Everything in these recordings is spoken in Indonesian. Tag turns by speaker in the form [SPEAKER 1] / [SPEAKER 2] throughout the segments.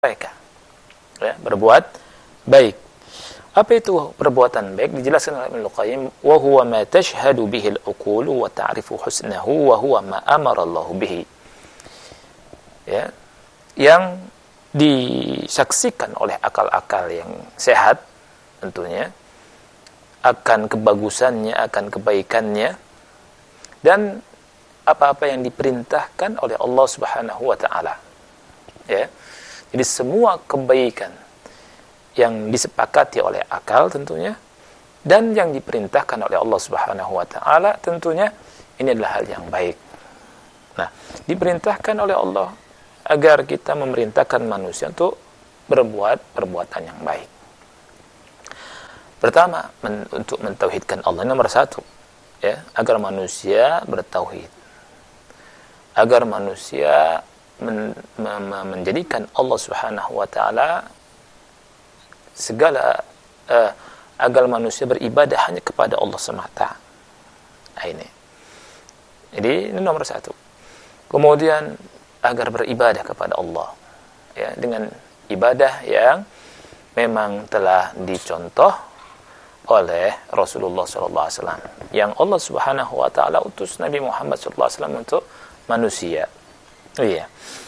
[SPEAKER 1] mereka, ya, berbuat baik. Apa itu perbuatan baik? Dijelaskan oleh Ibnu Qayyim, wa huwa ma tashhadu bihi al-uqul wa ta'rifu husnahu wa huwa ma amara Allah bihi. Ya, yang disaksikan oleh akal-akal yang sehat tentunya akan kebagusannya, akan kebaikannya, dan apa-apa yang diperintahkan oleh Allah Subhanahu wa taala. Ya. Jadi semua kebaikan yang disepakati oleh akal tentunya dan yang diperintahkan oleh Allah Subhanahu wa taala tentunya ini adalah hal yang baik. Nah, diperintahkan oleh Allah agar kita memerintahkan manusia untuk berbuat perbuatan yang baik. Pertama, untuk mentauhidkan Allah, nomor satu, ya, agar manusia bertauhid, agar manusia menjadikan Allah Subhanahu wa taala segala agar manusia beribadah hanya kepada Allah semata. Ini. Jadi ini nomor satu. Kemudian agar beribadah kepada Allah, ya, dengan ibadah yang memang telah dicontoh oleh Rasulullah SAW, yang Allah Subhanahu wa taala utus Nabi Muhammad SAW untuk manusia. Iya.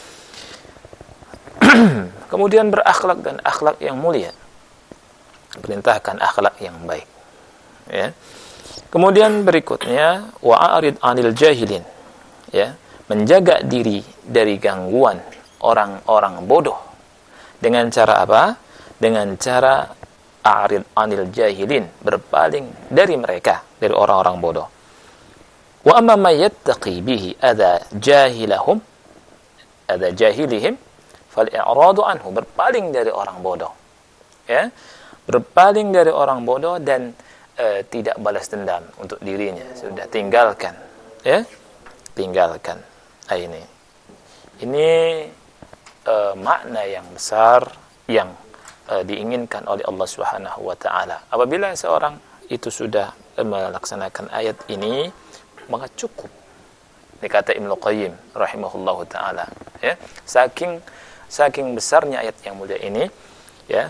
[SPEAKER 1] Kemudian berakhlak dan akhlak yang mulia. Perintahkan akhlak yang baik. Ya. Kemudian berikutnya wa'arid 'anil jahilin. Ya, menjaga diri dari gangguan orang-orang bodoh. Dengan cara apa? Dengan cara a'rid 'anil jahilin, berpaling dari mereka, dari orang-orang bodoh. Wa amma may yattaqi bihi adza jahilihim fal-i'radu anhu, berpaling dari orang bodoh, ya, berpaling dari orang bodoh dan tidak balas dendam untuk dirinya, sudah tinggalkan, ya, tinggalkan. Ini makna yang besar yang diinginkan oleh Allah Subhanahu wa taala. Apabila seorang itu sudah melaksanakan ayat ini, maka cukup. Ini kata Ibnu Qayyim rahimahullahu taala, ya, saking besarnya ayat yang mulia ini, ya,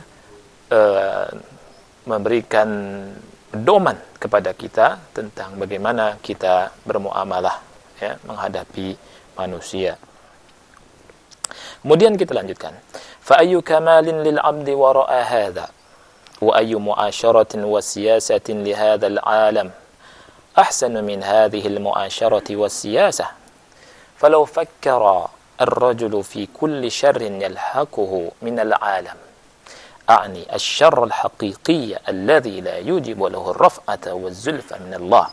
[SPEAKER 1] memberikan pedoman kepada kita tentang bagaimana kita bermuamalah, ya, menghadapi manusia. Kemudian kita lanjutkan. Fa ayyu kamalin lil 'abdi wara'a hadha wa ayyu mu'asyaratin wa siyasatin li hadzal 'alam ahsanu min hadhihi al mu'asyarati was siyasah. Falau fakkara الرجل في كل شر يلحقه من العالم أعني الشر الحقيقي الذي لا يوجب له الرفعة والزلفى من الله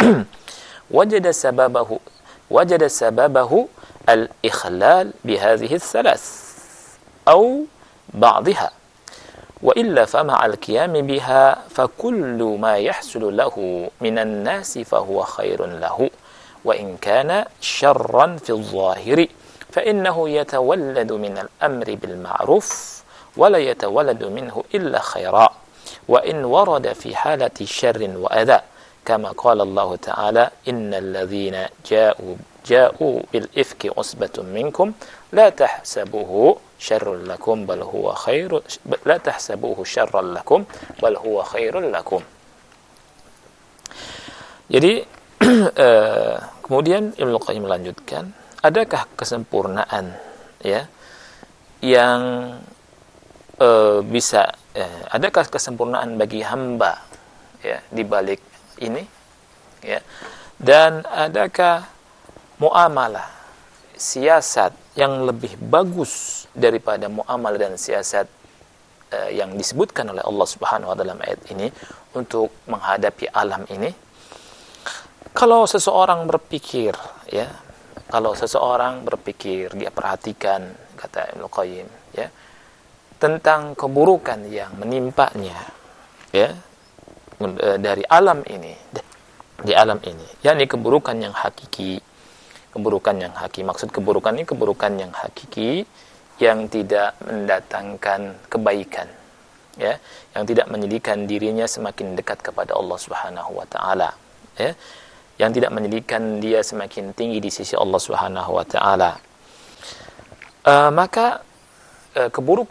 [SPEAKER 1] وجد سببه الإخلال بهذه الثلاث أو بعضها وإلا فمع القيام بها فكل ما يحصل له من الناس فهو خير له وإن كان شرا في الظاهر فإنه يتولد من الأمر بالمعروف ولا يتولد منه إلا خيرا وإن ورد في حالة شر وأذى كما قال الله تعالى إن الذين جاءوا بالإفك عصبة منكم لا تحسبوه شرا لكم بل هو خير لا تحسبوه شرا لكم بل هو خير لكم. Jadi kemudian Ibnu Qayyim melanjutkan, adakah kesempurnaan, ya, yang adakah kesempurnaan bagi hamba, ya, di balik ini, ya, dan adakah muamalah, siasat yang lebih bagus daripada muamalah dan siasat yang disebutkan oleh Allah Subhanahu wa taala dalam ayat ini untuk menghadapi alam ini? Kalau seseorang berpikir, ya, kalau seseorang berpikir, dia perhatikan, kata Ibnu Qayyim, ya, tentang keburukan yang menimpanya, ya, dari alam ini, di alam ini, yakni keburukan yang hakiki, maksud keburukan ini keburukan yang hakiki, yang tidak mendatangkan kebaikan, ya, yang tidak menjadikan dirinya semakin dekat kepada Allah Subhanahu wa taala, ya, yang tidak menjadikan dia semakin tinggi di sisi Allah Subhanahu wa taala. Maka keburukan